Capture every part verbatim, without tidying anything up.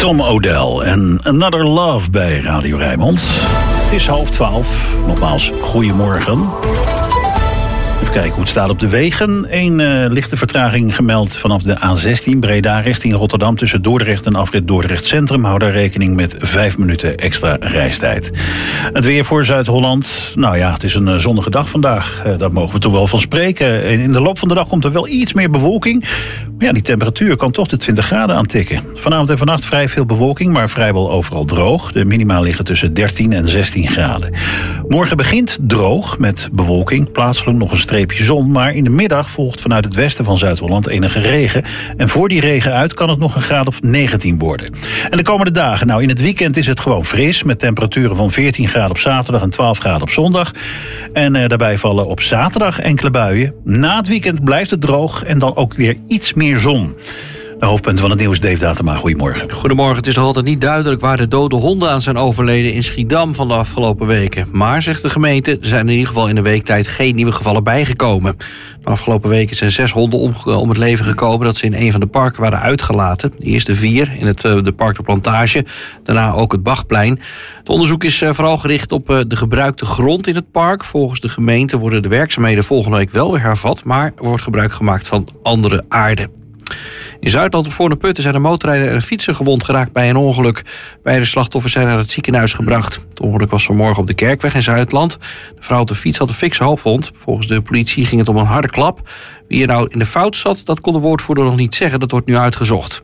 Tom Odell en Another Love bij Radio Rijnmond. Het is half twaalf. Nogmaals, goedemorgen. Even kijken hoe het staat op de wegen. Eén uh, lichte vertraging gemeld vanaf de A zestien Breda richting Rotterdam tussen Dordrecht en afrit Dordrecht Centrum. Hou daar rekening met vijf minuten extra reistijd. Het weer voor Zuid-Holland. Nou ja, het is een uh, zonnige dag vandaag. Uh, daar mogen we toch wel van spreken. In de loop van de dag komt er wel iets meer bewolking. Maar ja, die temperatuur kan toch de twintig graden aantikken. Vanavond en vannacht vrij veel bewolking, maar vrijwel overal droog. De minima liggen tussen dertien en zestien graden. Morgen begint droog met bewolking. Plaatselijk nog een streepje zon, maar in de middag volgt vanuit het westen van Zuid-Holland enige regen. En voor die regen uit kan het nog een graad of negentien worden. En de komende dagen, nou in het weekend is het gewoon fris, met temperaturen van veertien graden op zaterdag en twaalf graden op zondag. En eh, daarbij vallen op zaterdag enkele buien. Na het weekend blijft het droog en dan ook weer iets meer zon. De hoofdpunten van het nieuws, Dave Datema. Goedemorgen. Goedemorgen. Het is nog altijd niet duidelijk waar de dode honden aan zijn overleden in Schiedam van de afgelopen weken. Maar, zegt de gemeente, er zijn in ieder geval in de week tijd geen nieuwe gevallen bijgekomen. De afgelopen weken zijn zes honden om, om het leven gekomen dat ze in een van de parken waren uitgelaten. De eerste vier in het de Park de Plantage, daarna ook het Bachplein. Het onderzoek is vooral gericht op de gebruikte grond in het park. Volgens de gemeente worden de werkzaamheden volgende week wel weer hervat, maar er wordt gebruik gemaakt van andere aarde. In Zuidland op Voorne-Putten zijn een motorrijder en een fietser gewond geraakt bij een ongeluk. Beide slachtoffers zijn naar het ziekenhuis gebracht. Het ongeluk was vanmorgen op de Kerkweg in Zuidland. De vrouw op de fiets had een fikse hoofdwond. Volgens de politie ging het om een harde klap. Wie er nou in de fout zat, dat kon de woordvoerder nog niet zeggen. Dat wordt nu uitgezocht.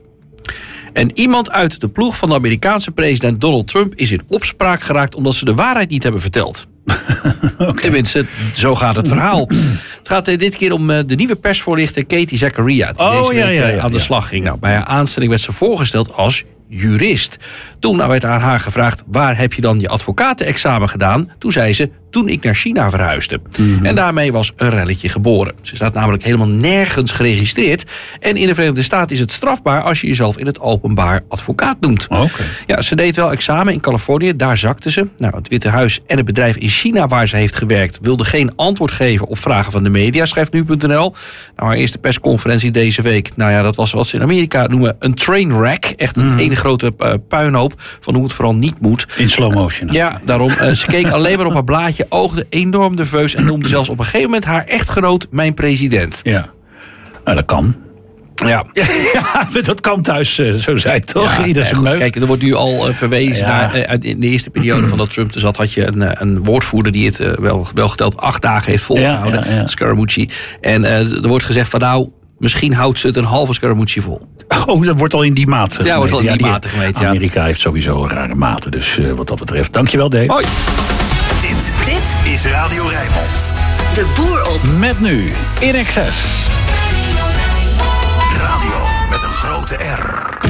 En iemand uit de ploeg van de Amerikaanse president Donald Trump is in opspraak geraakt omdat ze de waarheid niet hebben verteld. Okay. Tenminste, zo gaat het verhaal. Het gaat dit keer om de nieuwe persvoorlichter Katie Zachariah, die oh, deze week ja, ja, ja, aan de ja. slag ging. Nou, bij haar aanstelling werd ze voorgesteld als jurist. Toen werd aan haar gevraagd, waar heb je dan je advocatenexamen gedaan? Toen zei ze, toen ik naar China verhuisde. Mm-hmm. En daarmee was een relletje geboren. Ze staat namelijk helemaal nergens geregistreerd. En in de Verenigde Staten is het strafbaar als je jezelf in het openbaar advocaat noemt. Okay. Ja, ze deed wel examen in Californië, daar zakte ze. Nou, het Witte Huis en het bedrijf in China waar ze heeft gewerkt wilden geen antwoord geven op vragen van de media, schrijft nu punt n l. Nou, haar eerste persconferentie deze week, nou ja, dat was wat ze in Amerika noemen een trainwreck. Echt een mm. ene grote uh, puinhoop van hoe het vooral niet moet. In slow motion. Uh, ja, daarom. Uh, ze keek alleen maar op haar blaadje, oogde enorm nerveus en noemde zelfs op een gegeven moment haar echtgenoot mijn president. Ja, nou, dat kan. Ja. ja, dat kan thuis uh, zo zijn, toch? Ja, Ieder nee, goed, kijk, er wordt nu al uh, verwezen ja. naar... Uh, in de eerste periode van dat Trump er zat, had je een, uh, een woordvoerder die het uh, wel, wel geteld acht dagen heeft volgehouden. Ja, ja, ja. Scaramucci. En uh, er wordt gezegd van nou, misschien houdt ze het een halve Scaramucci vol. Oh, dat wordt al in die mate gemeten. Ja, wordt al in die ja, mate gemeten, ja. Amerika heeft sowieso een rare mate, dus uh, wat dat betreft. Dankjewel, Dave. Hoi. Dit, dit is Radio Rijnmond. De boer op. Met nu In Excess. Radio met een grote R.